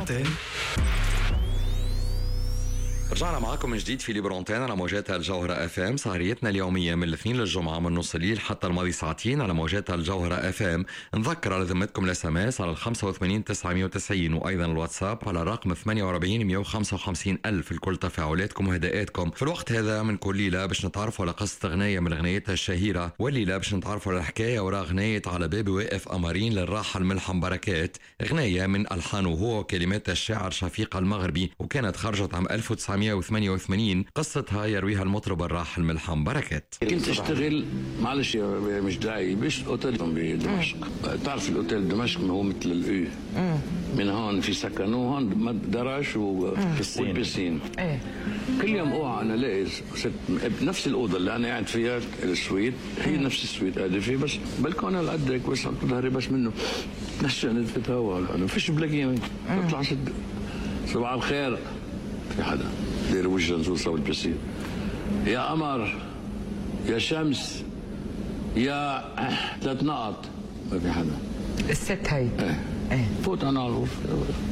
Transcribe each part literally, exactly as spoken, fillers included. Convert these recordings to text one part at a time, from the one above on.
برونتين. رجعنا معكم من جديد في ليبرونتين على موجات الجوهرة اف ام. سهريتنا اليومية من الاثنين للجمعة من نص الليل حتى الماضي ساعتين على موجات الجوهرة اف ام. نذكر على ذمتكم الاس ام اس على خمسة وثمانين تسعمية وتسعين وايضا الواتساب على الرقم ثمانية وأربعين مية وخمسة وخمسين ألف. الكل تفاعلاتكم وهداءاتكم في الوقت هذا من كل ليلة باش نتعرفوا على قصة غنية من اغنيتها الشهيرة، والليلة باش نتعرفوا على الحكاية وراء غنية على بابي واقف قمرين للراحل ملحم بركات، غنية من ألحانه هو وكلمات الشاعر شفيق المغربي، وكانت خرجت عام ألف وتسعمية وثمانية وثمانين. قصتها يرويها المطرب الراحل ملحم بركات. كنت اشتغل معلش مش داعي بش اوتيل بدمشق. تعرف الاوتيل دمشق ما هو مثل الاو، من هون في سكن وهون دراج والبسين. ايه كل يوم اوعى انا الاقي ست بنفس الاوضه اللي انا قاعد فيها السويت، هي نفس السويت قاعده فيه، بس بلكونه القدك بس عم تظهري بس منه نشأت تتهوى انا فيش بلاقي بطلع صدق صباح الخير في حدا دير وجه نزول صوب البسين، يا قمر يا شمس يا ثلاث نقط، ما في حدا. الست هي ايه ايه فوت انا على الغرفه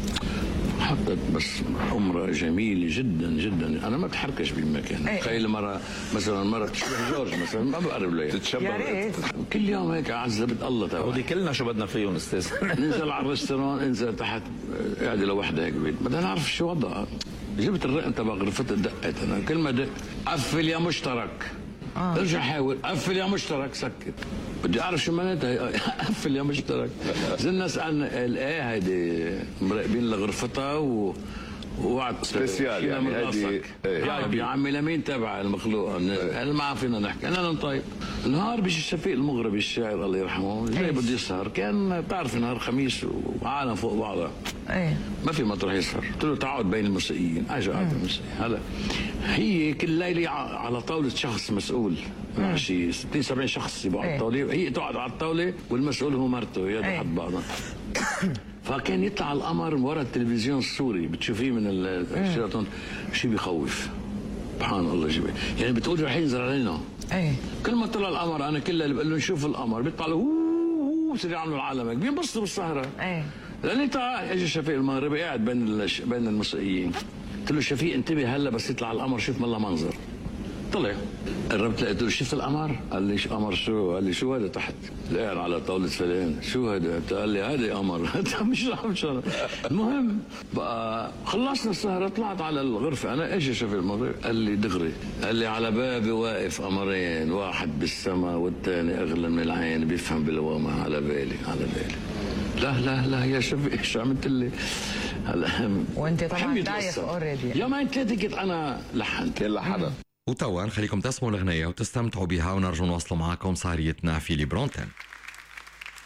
حطت بس امرأة جميلة جدا جدا، انا ما بتحركش بالمكان. ايه تخيل مرة مثلا مرة تشبه جورج مثلا ما بقرب لها تتشبه كل يوم هيك عزبت الله تبارك. ودي كلنا شو بدنا فيهم استاذ. ننزل على الريستوران انزل تحت قاعدة لوحدها هيك بيت، بدنا نعرف شو وضعها. جبت الرقم تبع غرفتها دقت، انا كل ما دق قفل يا مشترك. آه. ارجع حاول قفل يا مشترك، سكت بدي اعرف شو معناتها قفل يا مشترك. زلنا سالنا الايه هيدي مراقبين لغرفتها و وقعد سبيسيال يعني هذه يا عمي لمين تبع المخلوق قال ما فينا نحكي. انا طيب نهار بيجي شفيق المغربي الشاعر الله يرحمه جاي بده يسهر، كان بتعرف نهار خميس وعالم فوق بعضها ايه ما في مطرح يسهر. قلت له تعود بين الموسيقيين، اجى قعد الموسيقيين. هلا هي كل ليله على طاوله شخص مسؤول، شي ستين سبعين شخص يبقوا على الطاوله، هي تقعد على الطاوله والمسؤول هو مرته يد حد بعضها. فكان يطلع القمر ورا التلفزيون السوري بتشوفيه من الشيراتون، شيء بيخوف سبحان الله جبه. يعني بتقول رح ينزل علينا ايه كل ما طلع القمر انا كل اللي بقول له نشوف القمر بيطلع له هو بصير يعملوا العالم هيك بينبسطوا بالسهره ايه. لاني تعال اجى شفيق المغربي قاعد بين بين الموسيقيين، قلت له شفيق انتبه هلا بس يطلع القمر شوف والله منظر. طلع قربت لقيت له شفت القمر؟ قال لي قمر شو؟ قال لي شو هذا تحت؟ قاعد على طاوله فلان، شو هذا؟ قال لي هذا قمر. مش مش المهم بقى خلصنا السهره طلعت على الغرفه، انا اجى شاف المغرب قال لي دغري، قال لي على بابي واقف قمرين، واحد بالسما والثاني اغلى من العين بيفهم بالوامه. على بالي على بالي لا لا لا يا شفيق شو عملت لي؟ هلا وانت طبعا دايخ اوريدي يا ما انت كنت انا لحنت يلا حدا. وتوا نخليكم تسمعوا الأغنية وتستمتعوا بها ونرجو نواصلوا معكم سهريتنا في ليبرونتين.